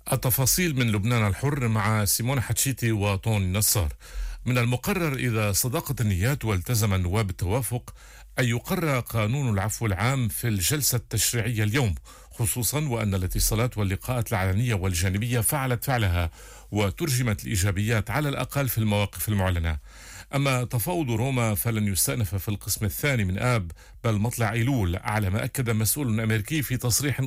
التفاصيل من لبنان الحر مع سيمون حتشيتي وطون نصار. من المقرر إذا صدقت النيات والتزم النواب التوافق أن يقرر قانون العفو العام في الجلسة التشريعية اليوم، خصوصا وأن الاتصالات واللقاءات العلنية والجانبية فعلت فعلها وترجمت الإيجابيات على الأقل في المواقف المعلنة. أما تفاوض روما فلن يستأنف في القسم الثاني من آب بل مطلع أيلول، على ما أكد مسؤول أمريكي في تصريح